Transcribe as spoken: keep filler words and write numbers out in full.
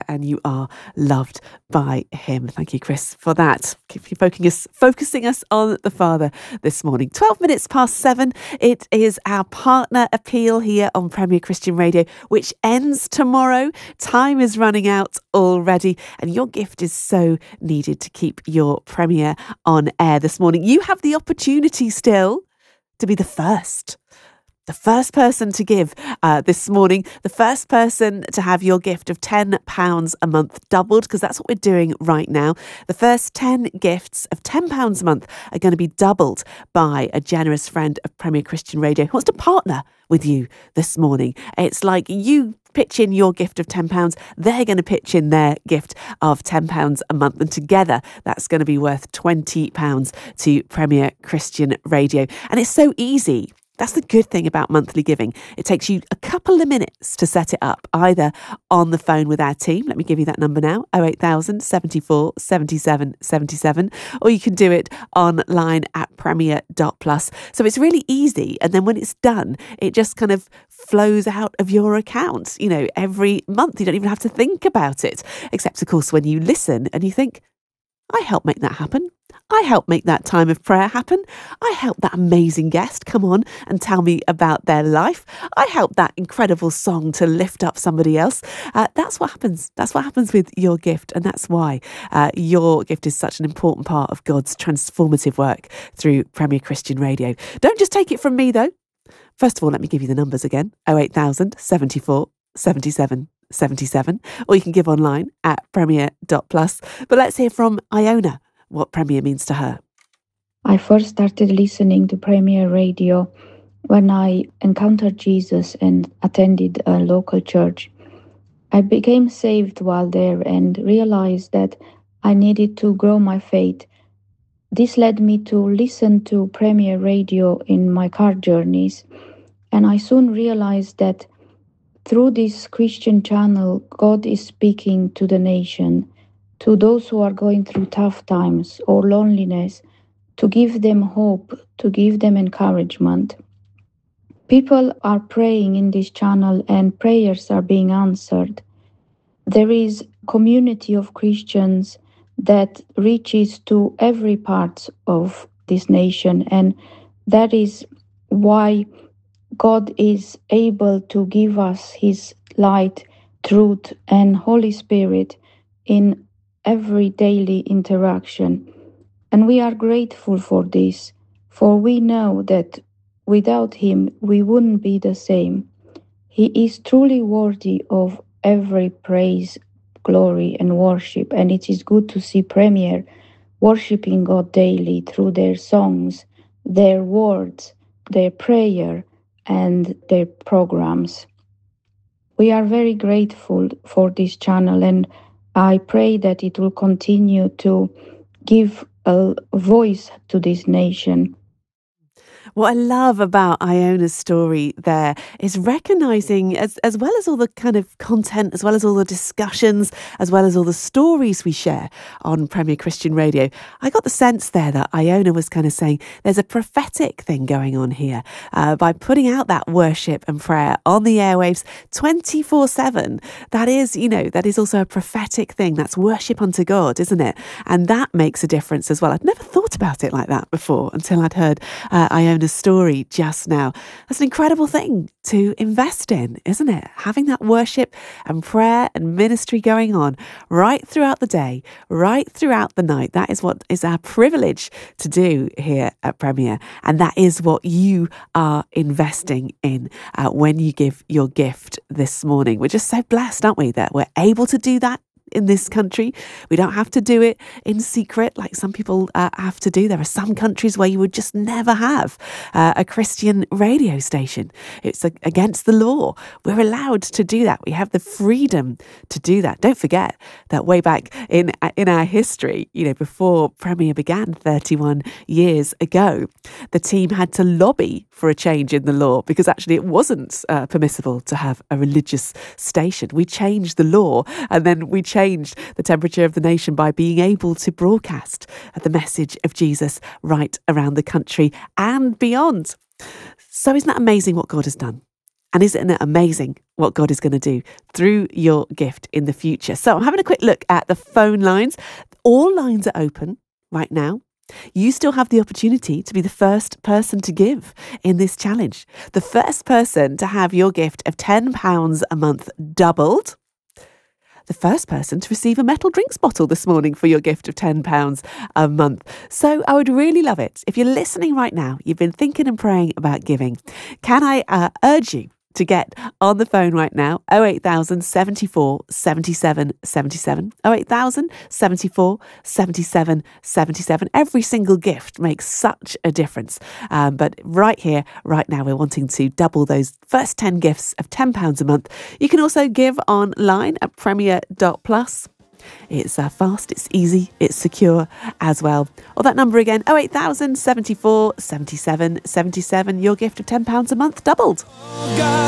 and you are loved by him. Thank you, Chris, for that. Keep you focusing us, focusing us on the Father this morning. twelve minutes past seven. It is our partner appeal here on Premier Christian Radio, which ends tomorrow. Time is running out already, and your gift is so needed to keep your Premier on air this morning. You have the opportunity still to be the first. The first person to give uh, this morning, the first person to have your gift of ten pounds a month doubled, because that's what we're doing right now. The first ten gifts of ten pounds a month are going to be doubled by a generous friend of Premier Christian Radio who wants to partner with you this morning. It's like you pitch in your gift of ten pounds, they're going to pitch in their gift of ten pounds a month, and together that's going to be worth twenty pounds to Premier Christian Radio. And it's so easy. That's the good thing about monthly giving. It takes you a couple of minutes to set it up, either on the phone with our team. Let me give you that number now, oh eight thousand, seventy-four, seventy-seven, seventy-seven, or you can do it online at premier dot plus. So it's really easy. And then when it's done, it just kind of flows out of your account, you know, every month. You don't even have to think about it, except of course when you listen and you think, I helped make that happen. I helped make that time of prayer happen. I helped that amazing guest come on and tell me about their life. I helped that incredible song to lift up somebody else. Uh, that's what happens. That's what happens with your gift. And that's why uh, your gift is such an important part of God's transformative work through Premier Christian Radio. Don't just take it from me, though. First of all, let me give you the numbers again. oh eight thousand, seventy-four, seventy-seven, seventy-seven, or you can give online at premier dot plus. But let's hear from Iona what Premier means to her. I first started listening to Premier Radio when I encountered Jesus and attended a local church. I became saved while there and realized that I needed to grow my faith. This led me to listen to Premier Radio in my car journeys, and I soon realized that through this Christian channel, God is speaking to the nation, to those who are going through tough times or loneliness, to give them hope, to give them encouragement. People are praying in this channel and prayers are being answered. There is a community of Christians that reaches to every part of this nation, and that is why God is able to give us His light, truth, and Holy Spirit in every daily interaction. And we are grateful for this, for we know that without Him we wouldn't be the same. He is truly worthy of every praise, glory, and worship, and it is good to see Premier worshiping God daily through their songs, their words, their prayer, and their programs. We are very grateful for this channel, and I pray that it will continue to give a voice to this nation. What I love about Iona's story there is recognising, as, as well as all the kind of content, as well as all the discussions, as well as all the stories we share on Premier Christian Radio, I got the sense there that Iona was kind of saying there's a prophetic thing going on here uh, by putting out that worship and prayer on the airwaves twenty-four seven. That is, you know, that is also a prophetic thing. That's worship unto God, isn't it? And that makes a difference as well. I'd never thought about it like that before until I'd heard uh, Iona story just now. That's an incredible thing to invest in, isn't it? Having that worship and prayer and ministry going on right throughout the day, right throughout the night. That is what is our privilege to do here at Premier. And that is what you are investing in uh, when you give your gift this morning. We're just so blessed, aren't we, that we're able to do that in this country. We don't have to do it in secret like some people uh, have to do. There are some countries where you would just never have uh, a Christian radio station. It's uh, against the law. We're allowed to do that. We have the freedom to do that. Don't forget that way back in in our history, you know, before Premier began thirty-one years ago, the team had to lobby for a change in the law because actually it wasn't uh, permissible to have a religious station. We changed the law, and then we changed changed the temperature of the nation by being able to broadcast the message of Jesus right around the country and beyond. So isn't that amazing what God has done? And isn't it amazing what God is going to do through your gift in the future? So I'm having a quick look at the phone lines. All lines are open right now. You still have the opportunity to be the first person to give in this challenge. The first person to have your gift of ten pounds a month doubled. The first person to receive a metal drinks bottle this morning for your gift of ten pounds a month. So I would really love it. If you're listening right now, you've been thinking and praying about giving. Can I uh, urge you to get on the phone right now, oh eight thousand seventy-four seventy-seven seventy-seven, oh eight thousand seventy-four seventy-seven seventy-seven. Every single gift makes such a difference. Um, but right here, right now, we're wanting to double those first ten gifts of ten pounds a month. You can also give online at premier dot plus. It's uh, fast, it's easy, it's secure as well. Or that number again, oh eight thousand seventy-four seventy-seven seventy-seven. Your gift of ten pounds a month doubled.